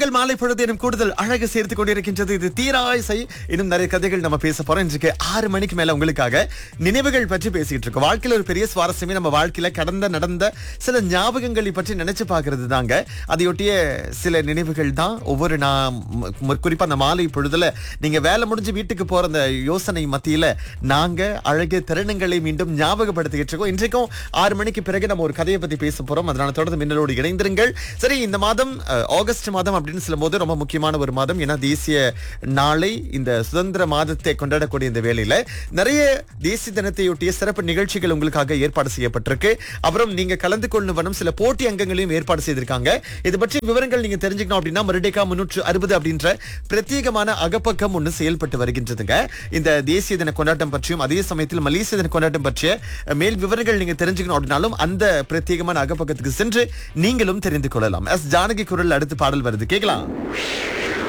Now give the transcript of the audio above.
திங்கள் மாலை பொழுது எனும் கூடுதல் அழகு சேர்த்து கொண்டிருக்கின்றது. இது தீராய்சை. இன்னும் நிறைய கதைகள் நம்ம பேச போறோம். இன்றைக்கு 6 மணிக்கு மேல உங்களுக்காக நினைவுகள் பற்றி பேசிட்டு இருக்கோம். வாழ்க்கையில ஒரு பெரிய சுவாரஸ்யமே நம்ம வாழ்க்கையில நடந்த சில ஞாபகங்களை பற்றி நினைச்சு பாக்குறது தாங்க. அதையொட்டிய சில நினைவுகள் தான் ஒவ்வொரு குறிப்பா அந்த மாலை பொழுதுல நீங்க வேலை முடிஞ்சு வீட்டுக்கு போற அந்த யோசனை மத்தியில நாங்க அழகு தருணங்களை மீண்டும் ஞாபகப்படுத்திக்கிட்டு இருக்கோம். இன்றைக்கும் 6 மணிக்கு பிறகு நம்ம ஒரு கதையை பத்தி பேச போறோம். அதனால தொடர்ந்து மின்னலோடு இணைந்திருங்கள். சரி, இந்த மாதம் ஆகஸ்ட் மாதம் அப்படின்னு சொல்லும் போது ரொம்ப முக்கியமான ஒரு மாதம். ஏன்னா தேசிய நாளை, இந்த சுதந்திர மாதத்தை கொண்டாடக்கூடிய இந்த வேளையில நிறைய தேசிய தினத்தையொட்டிய சிறப்பு நிகழ்ச்சிகள் உங்களுக்காக ஏற்பாடு செய்யப்பட்டிருக்கு. அப்புறம் நீங்க கலந்து கொள்ளும் சில போட்டி அங்கங்களையும் ஏற்பாடு செய்திருக்காங்க. இது பற்றி விவரங்கள் நீங்க தெரிஞ்சுக்கணும் அப்படின்னா மருடேகா 360 அப்படின்ற பிரத்யேகமான அகப்பக்கம் ஒண்ணு செயல்பட்டு வருகின்றதுங்க. இந்த தேசிய தின கொண்டாட்டம் பற்றியும் அதே சமயத்தில் மலேசிய தின கொண்டாட்டம் பற்றிய மேல் விவரங்கள் நீங்க தெரிஞ்சுக்கணும் அப்படின்னாலும் அந்த பிரத்யேகமான அகப்பக்கத்துக்கு சென்று நீங்களும் தெரிந்து கொள்ளலாம். ஜானகி குரல் அடுத்து பாடல் வருது, கேட்கலாம்.